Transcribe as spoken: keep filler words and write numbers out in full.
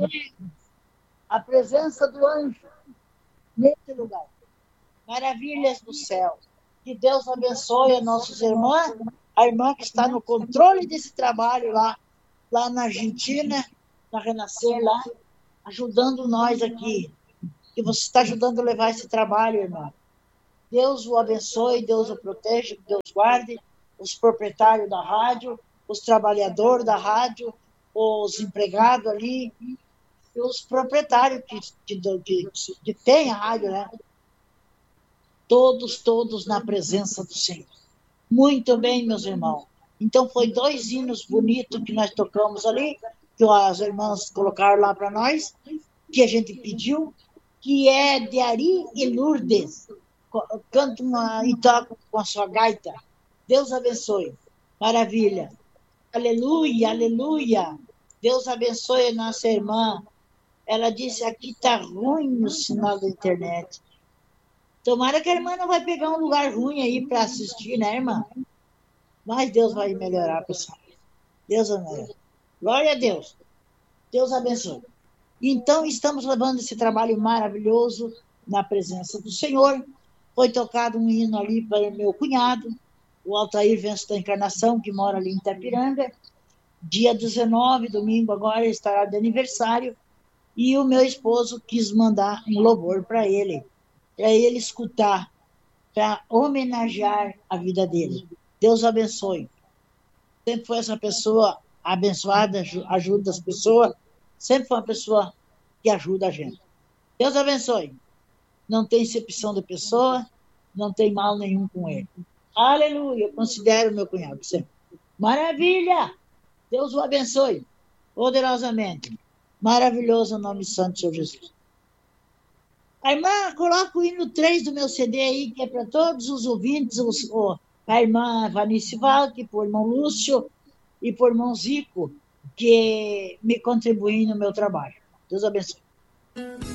a presença do anjo nesse lugar. Maravilhas do céu. Que Deus abençoe a nossos irmãos, a irmã que está no controle desse trabalho lá, lá na Argentina, na Renascer lá, ajudando nós aqui. Que você está ajudando a levar esse trabalho, irmã. Deus o abençoe, Deus o proteja, Deus guarde os proprietários da rádio, os trabalhadores da rádio, os empregados ali, e os proprietários que, que, que, que tem a rádio, né? Todos, todos na presença do Senhor. Muito bem, meus irmãos. Então, foi dois hinos bonitos que nós tocamos ali, que as irmãs colocaram lá para nós, que a gente pediu, que é de Ari e Lourdes. Canta uma, e toca com a sua gaita. Deus abençoe. Maravilha. Aleluia, aleluia. Deus abençoe a nossa irmã. Ela disse, aqui está ruim o sinal da internet. Tomara que a irmã não vai pegar um lugar ruim aí para assistir, né, irmã? Mas Deus vai melhorar, pessoal. Deus vai melhorar. Glória a Deus. Deus abençoe. Então, estamos levando esse trabalho maravilhoso na presença do Senhor. Foi tocado um hino ali para o meu cunhado, o Altair Venço da Encarnação, que mora ali em Itapiranga. Dia dezenove, domingo agora, estará de aniversário. E o meu esposo quis mandar um louvor para ele, para ele escutar, para homenagear a vida dele. Deus abençoe. Sempre foi essa pessoa abençoada, ajuda as pessoas, sempre foi uma pessoa que ajuda a gente. Deus abençoe. Não tem excepção de pessoa, não tem mal nenhum com ele. Aleluia, eu considero meu cunhado sempre. Maravilha! Deus o abençoe poderosamente. Maravilhoso o nome santo do Senhor Jesus. A irmã, coloca o hino três do meu C D aí, que é para todos os ouvintes, os, o, a irmã Vanice Valque, para o irmão Lúcio e para o irmão Zico, que me contribuem no meu trabalho. Deus abençoe.